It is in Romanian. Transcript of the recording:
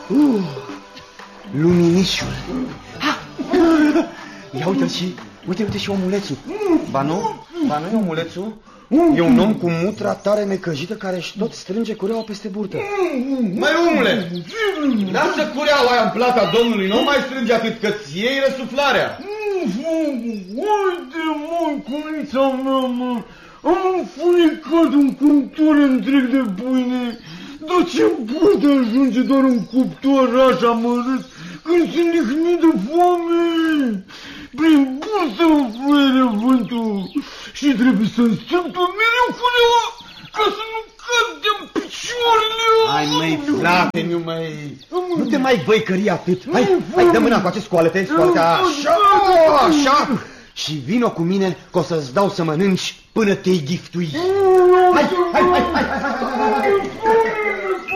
Luminișul. Ia uite-l și, uite și omulețul. Ba nu e omulețul? E un om cu mutra tare necăjită care își tot strânge cureaua peste burtă. Măi, omule, lasă cureaua aia în plata domnului, nu mai strânge atât, că-ți iei răsuflarea. Uite, măi, cunița mea, mă, am înfuricat un cuptor întreg de pâine, dar ce poate ajunge doar un cuptor așa mărât când sunt lihnit de foame? Prin bursă îmi fluieră vântul și trebuie să-mi strâng pe mereu cureaua ca să nu cad de-n picioarele. Hai, măi, frate-miu, măi, nu te mai băicări atât. Hai, dă mâna cu acest scoalete, așa, și vino cu mine că o să-ți dau să mănânci până te-i ghiftui. Hai.